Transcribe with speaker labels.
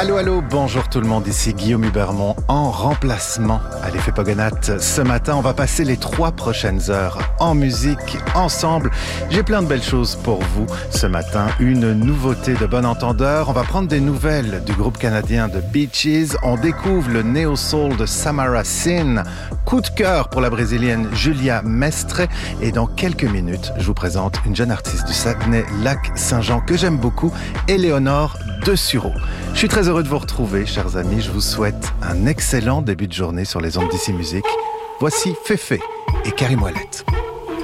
Speaker 1: Allô, allô, bonjour tout le monde, ici Guillaume Hubermont en remplacement à l'Effet Pogonatte. Ce matin, on va passer les 3 prochaines heures en musique, ensemble. J'ai plein de belles choses pour vous ce matin. Une nouveauté de bon entendeur. On va prendre des nouvelles du groupe canadien The Bee Gees. On découvre le néo-soul de Samara Sin. Coup de cœur pour la brésilienne Julia Mestre. Et dans quelques minutes, je vous présente une jeune artiste du Saguenay-Lac-Saint-Jean que j'aime beaucoup, Éléonore de Sureau. Je suis très heureux de vous retrouver, chers amis. Je vous souhaite un excellent début de journée sur les ondes d'Ici Musique. Voici Féfé et Karim Ouellet.